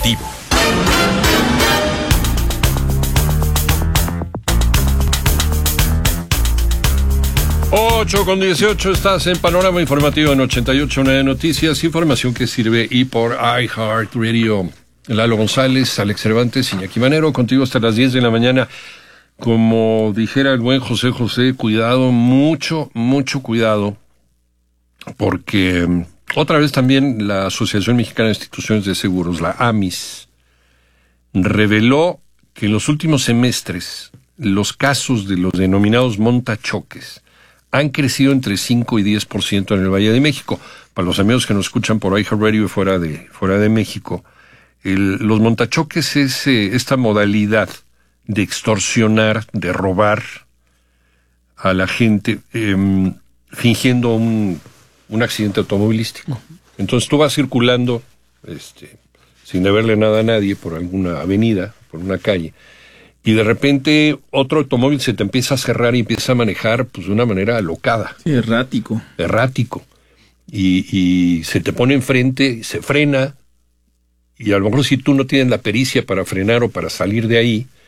informativo. 8:18, estás en Panorama Informativo en 88.9 Noticias, información que sirve y por iHeartRadio. Lalo González, Alex Cervantes, Iñaki Manero, contigo hasta las 10 de la mañana. Como dijera el buen José José, cuidado, mucho cuidado, porque otra vez también la Asociación Mexicana de Instituciones de Seguros, la AMIS, reveló que en los últimos semestres los casos de los denominados montachoques han crecido entre 5 y 10% en el Valle de México. Para los amigos que nos escuchan por iHeartRadio y fuera de México, los montachoques es esta modalidad de extorsionar, de robar a la gente fingiendo un accidente automovilístico. Entonces tú vas circulando sin deberle nada a nadie por alguna avenida, por una calle, y de repente otro automóvil se te empieza a cerrar y empieza a manejar pues de una manera alocada. Sí, errático. Y se te pone enfrente, se frena, y a lo mejor si tú no tienes la pericia para frenar o para salir de ahí,